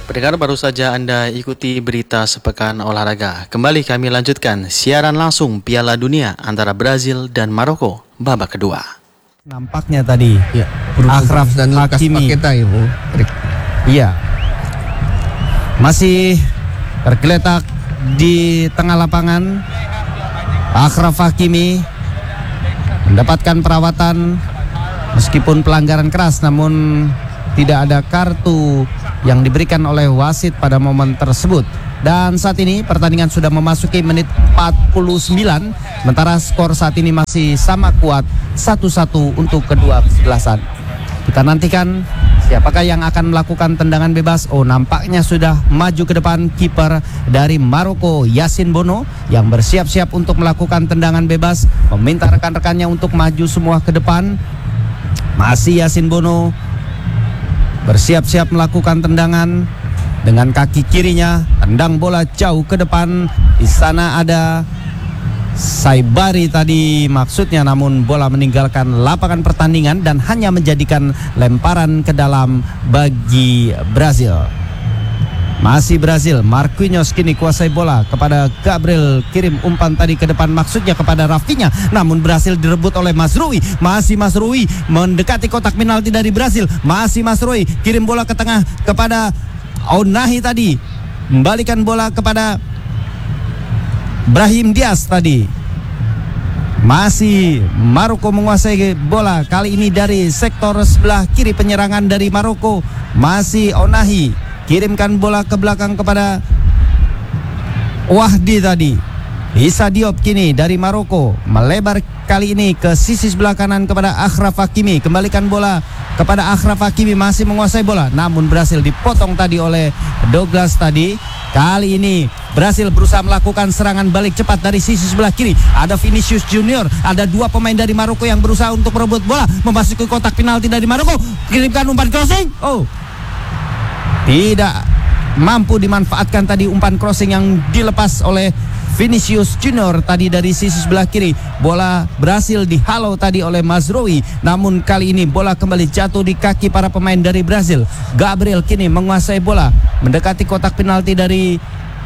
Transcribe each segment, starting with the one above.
Pendengar, baru saja Anda ikuti berita sepekan olahraga. Kembali kami lanjutkan siaran langsung Piala Dunia antara Brazil dan Maroko babak kedua. Nampaknya tadi ya, Achraf dan Lucas Hakimi. Paqueta ya, Bu. Iya. Masih tergeletak di tengah lapangan. Achraf Hakimi mendapatkan perawatan meskipun pelanggaran keras, namun tidak ada kartu yang diberikan oleh wasit pada momen tersebut. Dan saat ini pertandingan sudah memasuki menit 49, sementara skor saat ini masih sama kuat 1-1 untuk kedua kesebelasan. Kita nantikan siapakah yang akan melakukan tendangan bebas. Nampaknya sudah maju ke depan kiper dari Maroko, Yassine Bono, yang bersiap-siap untuk melakukan tendangan bebas, meminta rekan-rekannya untuk maju semua ke depan. Masih Yassine Bono bersiap-siap melakukan tendangan dengan kaki kirinya, tendang bola jauh ke depan. Di sana ada Saibari tadi maksudnya, namun bola meninggalkan lapangan pertandingan dan hanya menjadikan lemparan ke dalam bagi Brazil. Masih Brazil, Marquinhos kini kuasai bola kepada Gabriel, kirim umpan tadi ke depan maksudnya kepada Rafinha, namun berhasil direbut oleh Mazraoui. Masih Mazraoui mendekati kotak penalti dari Brazil. Masih Mazraoui kirim bola ke tengah kepada Ounahi tadi, membalikan bola kepada Brahim Diaz tadi. Masih Maroko menguasai bola kali ini dari sektor sebelah kiri penyerangan dari Maroko. Masih Ounahi kirimkan bola ke belakang kepada Wahdi tadi. Issa Diop kini dari Maroko melebar kali ini ke sisi sebelah kanan kepada Achraf Hakimi. Kembalikan bola kepada Achraf Hakimi, masih menguasai bola, namun berhasil dipotong tadi oleh Douglas tadi. Kali ini Brasil berusaha melakukan serangan balik cepat dari sisi sebelah kiri. Ada Vinicius Junior, ada dua pemain dari Maroko yang berusaha untuk merebut bola, memasuki kotak penalti dari Maroko. Kirimkan umpan crossing. Tidak mampu dimanfaatkan tadi umpan crossing yang dilepas oleh Vinicius Junior tadi dari sisi sebelah kiri. Bola berhasil dihalau tadi oleh Mazraoui, namun kali ini bola kembali jatuh di kaki para pemain dari Brazil. Gabriel kini menguasai bola, mendekati kotak penalti dari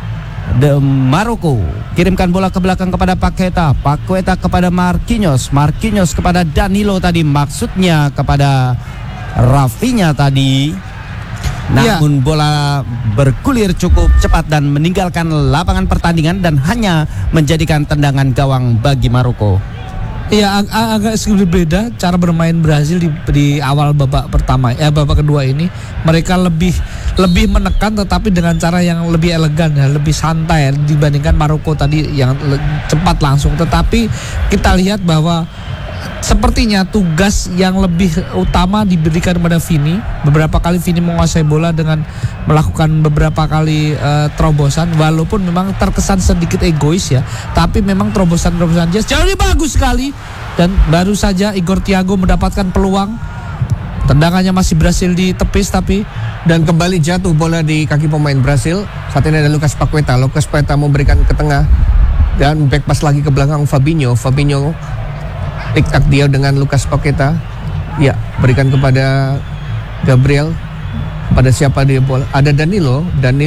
Maroko. Kirimkan bola ke belakang kepada Paqueta kepada Marquinhos kepada Danilo tadi, maksudnya kepada Rafinha tadi. Namun bola bergulir cukup cepat dan meninggalkan lapangan pertandingan dan hanya menjadikan tendangan gawang bagi Maroko. Iya, agak sedikit berbeda cara bermain Brazil di awal babak pertama, babak kedua ini. Mereka lebih menekan tetapi dengan cara yang lebih elegan ya, lebih santai dibandingkan Maroko tadi yang cepat langsung. Tetapi kita lihat bahwa sepertinya tugas yang lebih utama diberikan kepada Vini. Beberapa kali Vini menguasai bola dengan melakukan beberapa kali terobosan, walaupun memang terkesan sedikit egois ya, tapi memang terobosan dia jauh lebih bagus sekali. Dan baru saja Igor Thiago mendapatkan peluang, tendangannya masih berhasil ditepis tapi, dan kembali jatuh bola di kaki pemain Brazil. Saat ini ada Lucas Paqueta memberikan ke tengah dan back pass lagi ke belakang Fabinho tik-tak dia dengan Lucas Paqueta. Ya, berikan kepada Gabriel. Pada siapa dia bola? Ada Danilo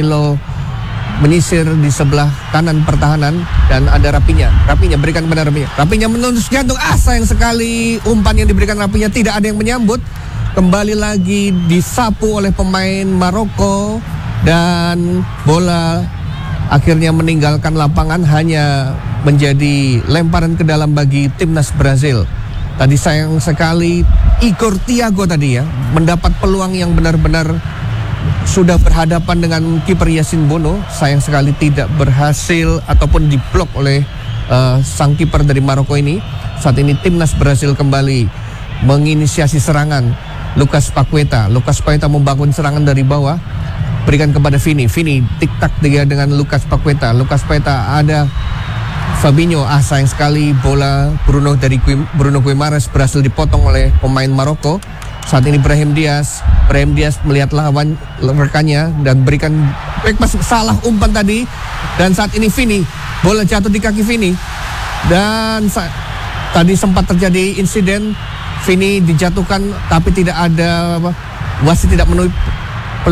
menyisir di sebelah kanan pertahanan dan ada Rafinha berikan kepada Rafinha menusuk jantung. Sayang sekali umpan yang diberikan Rafinha tidak ada yang menyambut. Kembali lagi disapu oleh pemain Maroko dan bola akhirnya meninggalkan lapangan, hanya menjadi lemparan ke dalam bagi timnas Brazil. Tadi sayang sekali Igor Thiago tadi ya mendapat peluang yang benar-benar sudah berhadapan dengan kiper Yassine Bono. Sayang sekali tidak berhasil ataupun diblok oleh sang kiper dari Maroko ini. Saat ini timnas Brazil kembali menginisiasi serangan. Lucas Paqueta membangun serangan dari bawah, berikan kepada Vini tik-tak dia dengan Lucas Paqueta ada Fabinho. Sayang sekali bola Bruno Guimaraes berhasil dipotong oleh pemain Maroko. Saat ini Brahim Diaz melihat lawan rekannya dan berikan back pass, salah umpan tadi. Dan saat ini Vini, bola jatuh di kaki Vini. Dan tadi sempat terjadi insiden, Vini dijatuhkan tapi tidak ada, wasit tidak memenuhi peluit.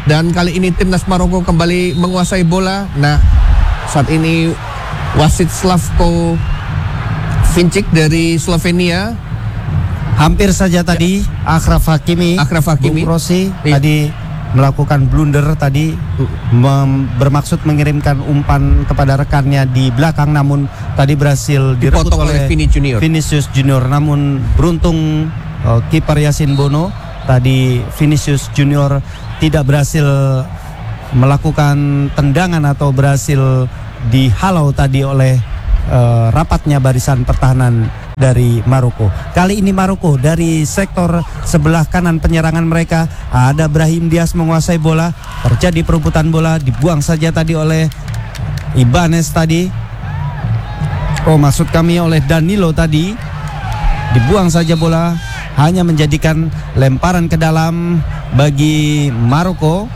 dan kali ini timnas Maroko kembali menguasai bola. Nah, saat ini wasit Slavko Vincic dari Slovenia. Hampir saja tadi Achraf Hakimi, Bung Rossi Iya. tadi melakukan blunder tadi, bermaksud mengirimkan umpan kepada rekannya di belakang, namun tadi berhasil direbut Dipotong oleh Vinicius Junior. Namun beruntung kiper Yasin Bono tadi, Vinicius Junior tidak berhasil melakukan tendangan atau berhasil dihalau tadi oleh rapatnya barisan pertahanan dari Maroko. Kali ini Maroko dari sektor sebelah kanan penyerangan mereka, ada Brahim Diaz menguasai bola, terjadi perebutan bola, dibuang saja tadi oleh Ibanez tadi. Oh, maksud kami oleh Danilo tadi. Dibuang saja bola, hanya menjadikan lemparan ke dalam bagi Maroko.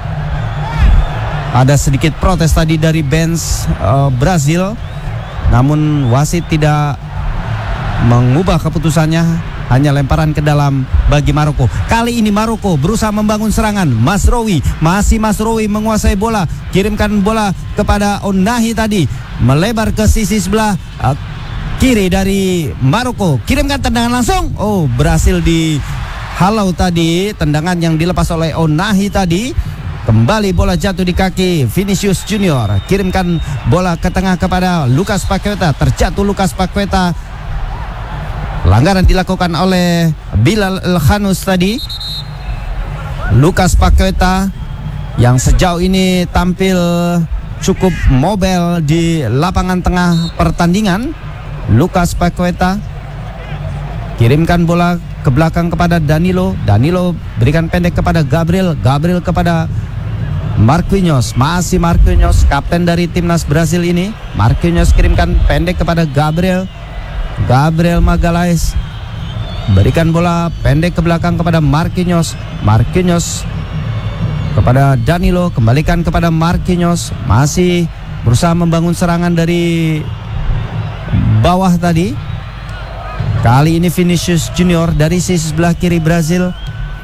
Ada sedikit protes tadi dari bench Brazil, namun wasit tidak mengubah keputusannya, hanya lemparan ke dalam bagi Maroko. Kali ini Maroko berusaha membangun serangan. Mazraoui menguasai bola, kirimkan bola kepada Onahi tadi, melebar ke sisi sebelah kiri dari Maroko, kirimkan tendangan langsung. Oh, berhasil dihalau tadi tendangan yang dilepas oleh Onahi tadi. Kembali bola jatuh di kaki Vinicius Junior, kirimkan bola ke tengah kepada Lucas Paqueta, terjatuh Lucas Paqueta. Pelanggaran dilakukan oleh Bilal El-Khanous tadi. Lucas Paqueta yang sejauh ini tampil cukup mobile di lapangan tengah pertandingan. Lucas Paqueta kirimkan bola ke belakang kepada Danilo. Danilo berikan pendek kepada Gabriel. Gabriel kepada Marquinhos. Masih Marquinhos, kapten dari timnas Brazil ini. Marquinhos kirimkan pendek kepada Gabriel. Gabriel Magalhaes berikan bola pendek ke belakang kepada Marquinhos. Marquinhos kepada Danilo, kembalikan kepada Marquinhos. Masih berusaha membangun serangan dari bawah tadi. Kali ini Vinicius Junior dari sisi sebelah kiri Brazil.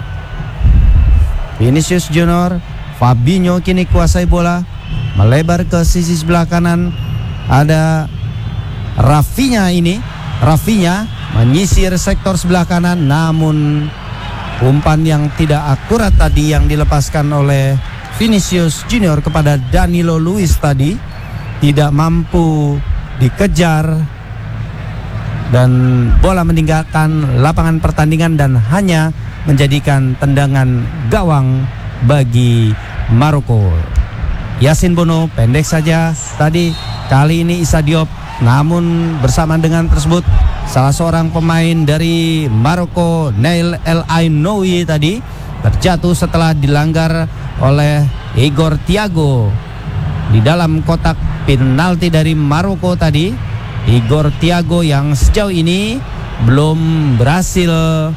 Vinicius Junior, Fabinho kini kuasai bola, melebar ke sisi sebelah kanan. Ada Rafinha ini. Rafinha menyisir sektor sebelah kanan, namun umpan yang tidak akurat tadi yang dilepaskan oleh Vinicius Junior kepada Danilo Luiz tadi tidak mampu dikejar, dan bola meninggalkan lapangan pertandingan dan hanya menjadikan tendangan gawang bagi Maroko. Yasin Bono pendek saja tadi, kali ini Issa Diop, namun bersamaan dengan tersebut salah seorang pemain dari Maroko, Nail El Ainoui tadi terjatuh setelah dilanggar oleh Igor Thiago di dalam kotak penalti dari Maroko tadi. Igor Thiago yang sejauh ini belum berhasil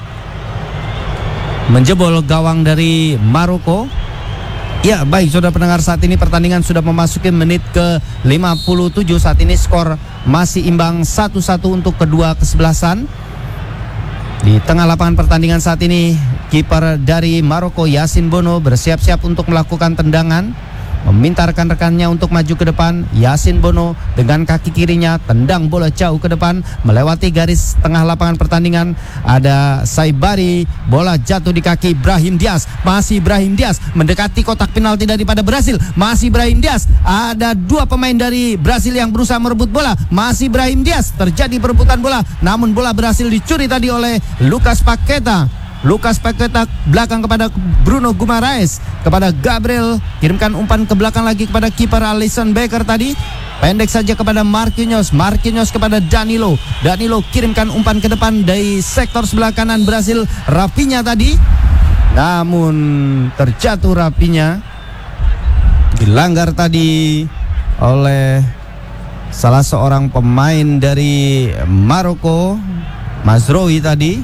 menjebol gawang dari Maroko. Ya, baik saudara pendengar, saat ini pertandingan sudah memasuki menit ke 57. Saat ini skor masih imbang 1-1 untuk kedua kesebelasan. Di tengah lapangan pertandingan saat ini kiper dari Maroko Yasin Bono bersiap-siap untuk melakukan tendangan, meminta rekan-rekannya untuk maju ke depan. Yasin Bono dengan kaki kirinya tendang bola jauh ke depan melewati garis tengah lapangan pertandingan. Ada Saibari, bola jatuh di kaki Brahim Diaz. Masih Brahim Diaz mendekati kotak penalti daripada Brasil. Masih Brahim Diaz. Ada dua pemain dari Brasil yang berusaha merebut bola. Masih Brahim Diaz, terjadi perebutan bola, namun bola berhasil dicuri tadi oleh Lucas Paqueta. Lucas Paqueta belakang kepada Bruno Guimaraes, kepada Gabriel, kirimkan umpan ke belakang lagi kepada kiper Alisson Becker tadi, pendek saja kepada Marquinhos. Marquinhos kepada Danilo. Danilo kirimkan umpan ke depan dari sektor sebelah kanan Brasil, Rafinha tadi, namun terjatuh Rafinha, dilanggar tadi oleh salah seorang pemain dari Maroko, Mazraoui tadi.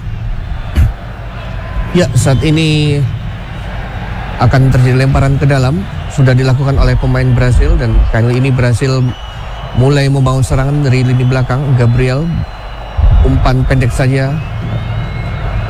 Ya, saat ini akan terjadi lemparan ke dalam, sudah dilakukan oleh pemain Brasil, dan kali ini Brasil mulai membangun serangan dari lini belakang. Gabriel umpan pendek saja ke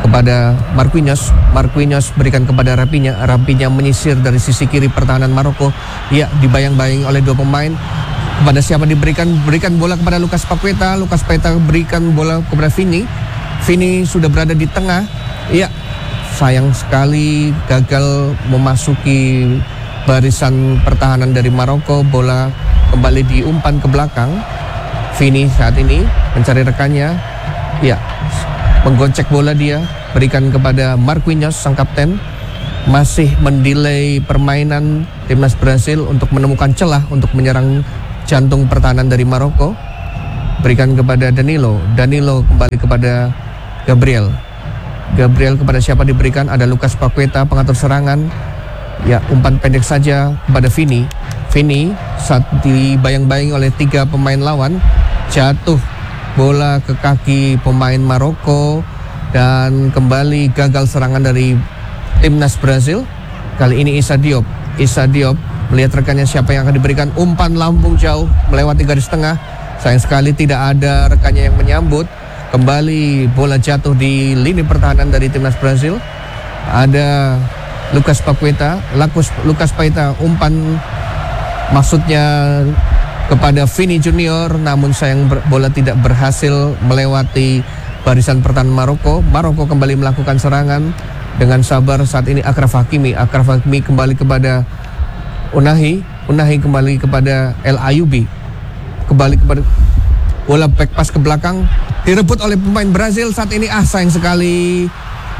kepada Marquinhos. Marquinhos berikan kepada Rapinya. Rapinya menyisir dari sisi kiri pertahanan Maroko. Ya, dibayang-bayang oleh dua pemain. Kepada siapa diberikan? Berikan bola kepada Lucas Paqueta. Lucas Paqueta berikan bola kepada Vini. Vini sudah berada di tengah. Ya, sayang sekali gagal memasuki barisan pertahanan dari Maroko. Bola kembali diumpan ke belakang. Vini saat ini mencari rekannya. Ya, menggocek bola dia, berikan kepada Marquinhos sang kapten. Masih mendelay permainan timnas Brasil untuk menemukan celah untuk menyerang jantung pertahanan dari Maroko. Berikan kepada Danilo. Danilo kembali kepada Gabriel. Gabriel kepada siapa diberikan? Ada Lucas Paqueta pengatur serangan. Ya, umpan pendek saja kepada Vini. Vini saat dibayang-bayang oleh 3 pemain lawan, jatuh bola ke kaki pemain Maroko dan kembali gagal serangan dari timnas Brasil. Kali ini Issa Diop. Issa Diop melihat rekannya siapa yang akan diberikan, umpan lambung jauh melewati garis tengah. Sayang sekali tidak ada rekannya yang menyambut. Kembali bola jatuh di lini pertahanan dari timnas Brasil. Ada Lucas Paqueta, Lucas Paqueta, umpan maksudnya kepada Vini Junior, namun sayang bola tidak berhasil melewati barisan pertahanan Maroko. Maroko kembali melakukan serangan dengan sabar saat ini. Achraf Hakimi kembali kepada Unahi kembali kepada El Ayubi, kembali kepada bola back pass ke belakang, direbut oleh pemain Brazil saat ini. Sayang sekali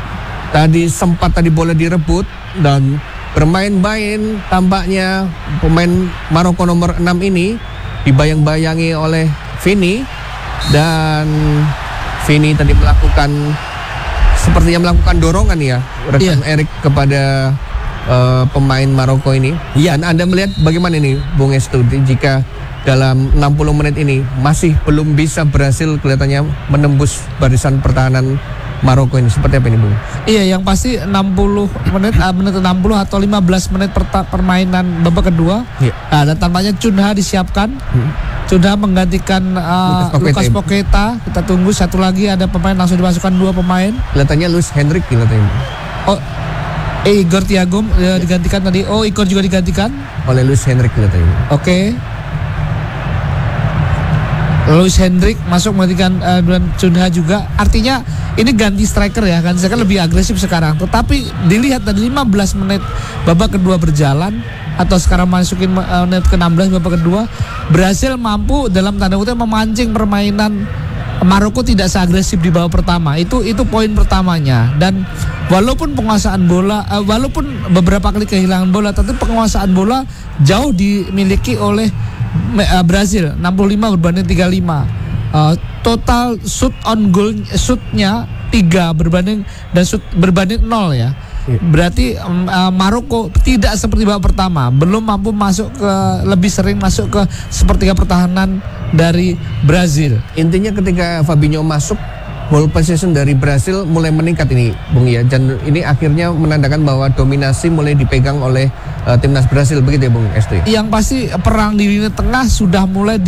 sempat bola direbut dan bermain-main tampaknya pemain Maroko nomor 6 ini dibayang-bayangi oleh Vini, dan Vini tadi sepertinya melakukan dorongan ya rekan Erik kepada pemain Maroko ini. Dan Anda melihat bagaimana ini Bung Estu, jika dalam 60 menit ini masih belum bisa berhasil kelihatannya menembus barisan pertahanan Maroko ini. Seperti apa ini, Bung? Iya, yang pasti 60 menit, menit 60 atau 15 menit permainan babak kedua. Nah, dan tampaknya Cunha disiapkan. Cunha menggantikan Lucas Paqueta. Kita tunggu satu lagi, ada pemain langsung dimasukkan 2 pemain. Kelihatannya Luis Henrik kelihatannya. Igor Thiago digantikan tadi. Igor juga digantikan oleh Luis Henrik kelihatannya. Oke. Luis Henrik masuk menggantikan Cunha juga. Artinya ini ganti striker ya, ganti striker lebih agresif sekarang. Tetapi dilihat dari 15 menit babak kedua berjalan, atau sekarang masukin menit ke-16 babak kedua, Brasil mampu dalam tanda kutip memancing permainan Maroko tidak seagresif di babak pertama. Itu poin pertamanya. Dan walaupun penguasaan bola, walaupun beberapa kali kehilangan bola, tapi penguasaan bola jauh dimiliki oleh Brasil, 65 berbanding 35. Total shoot on goal, shootnya 3 berbanding 0 ya. Berarti Maroko tidak seperti babak pertama, belum mampu lebih sering masuk ke sepertiga pertahanan dari Brasil. Intinya ketika Fabinho masuk, ball possession dari Brasil mulai meningkat ini, Bung ya. Dan ini akhirnya menandakan bahwa dominasi mulai dipegang oleh timnas Brasil, begitu ya, Bung Estu? Yang pasti perang di lini tengah sudah mulai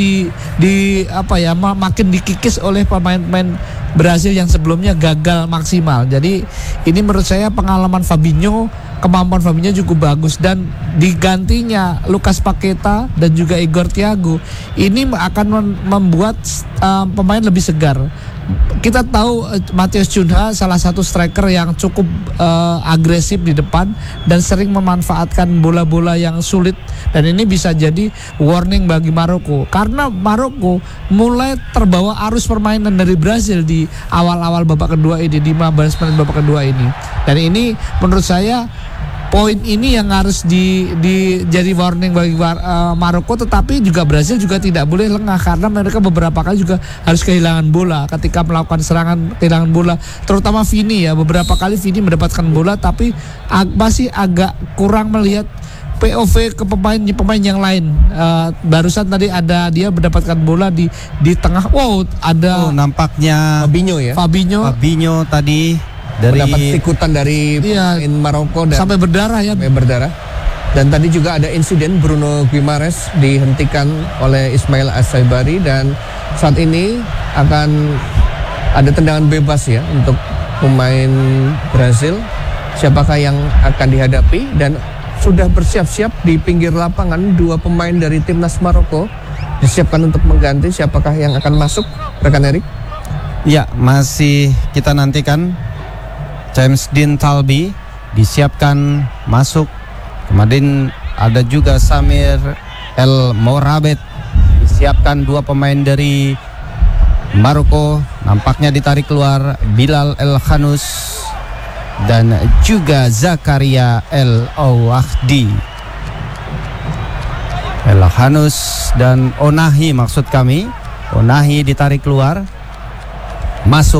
makin dikikis oleh pemain-pemain Brasil yang sebelumnya gagal maksimal. Jadi ini menurut saya pengalaman Fabinho, kemampuan Fabinho cukup bagus, dan digantinya Lucas Paqueta dan juga Igor Thiago ini akan membuat pemain lebih segar. Kita tahu Matheus Cunha salah satu striker yang cukup agresif di depan dan sering memanfaatkan bola-bola yang sulit, dan ini bisa jadi warning bagi Maroko karena Maroko mulai terbawa arus permainan dari Brasil di awal-awal babak kedua ini, di 15 menit babak kedua ini. Dan ini menurut saya poin ini yang harus jadi warning bagi Maroko, tetapi juga Brasil juga tidak boleh lengah karena mereka beberapa kali juga harus kehilangan bola ketika melakukan serangan, kehilangan bola, terutama Vini ya. Beberapa kali Vini mendapatkan bola tapi masih agak kurang melihat POV ke pemain yang lain. Barusan tadi ada dia mendapatkan bola di tengah. Ada nampaknya Fabinho tadi mendapat tikutan dari pemain Maroko dan sampai berdarah ya. Dan tadi juga ada insiden Bruno Guimaraes dihentikan oleh Ismail As-Saibari, dan saat ini akan ada tendangan bebas ya untuk pemain Brazil. Siapakah yang akan dihadapi, dan sudah bersiap-siap di pinggir lapangan dua pemain dari timnas Maroko disiapkan untuk mengganti. Siapakah yang akan masuk, rekan Erik? Ya, masih kita nantikan. James Dean Talbi disiapkan masuk. Kemudian ada juga Samir El Morabet, disiapkan dua pemain dari Maroko. Nampaknya ditarik keluar Bilal El Khanous dan juga Zakaria El Ouahdi. El Khanous dan Onahi maksud kami. Onahi ditarik keluar. Masuk